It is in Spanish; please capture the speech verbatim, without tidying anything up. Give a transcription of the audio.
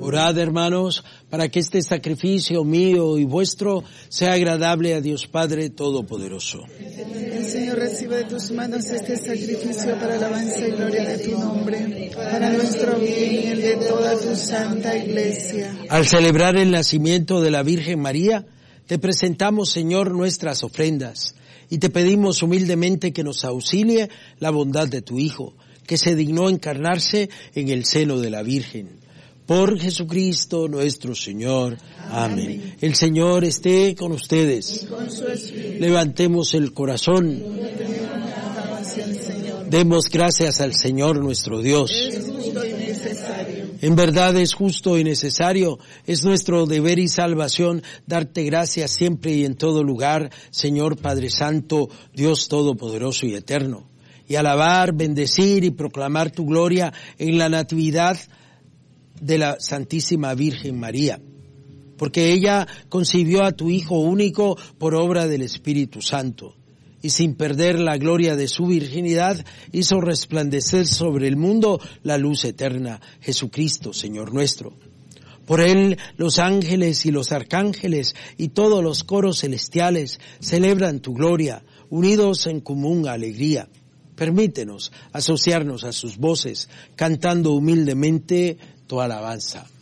Orad, hermanos, para que este sacrificio mío y vuestro sea agradable a Dios Padre Todopoderoso. El Señor reciba de tus manos este sacrificio para alabanza y gloria de tu nombre, para nuestro bien y el de toda tu santa Iglesia. Al celebrar el nacimiento de la Virgen María, te presentamos, Señor, nuestras ofrendas y te pedimos humildemente que nos auxilie la bondad de tu Hijo, que se dignó encarnarse en el seno de la Virgen. Por Jesucristo nuestro Señor. Amén. Amén. El Señor esté con ustedes. Con su espíritu. Levantemos el corazón. Demos gracias al Señor nuestro Dios. Es justo y necesario. En verdad es justo y necesario, es nuestro deber y salvación darte gracias siempre y en todo lugar, Señor Padre Santo, Dios Todopoderoso y Eterno, y alabar, bendecir y proclamar tu gloria en la natividad de la Santísima Virgen María, porque ella concibió a tu Hijo único por obra del Espíritu Santo, y sin perder la gloria de su virginidad, hizo resplandecer sobre el mundo la luz eterna, Jesucristo, Señor nuestro. Por él, los ángeles y los arcángeles y todos los coros celestiales celebran tu gloria, unidos en común alegría. Permítenos asociarnos a sus voces, cantando humildemente tu alabanza.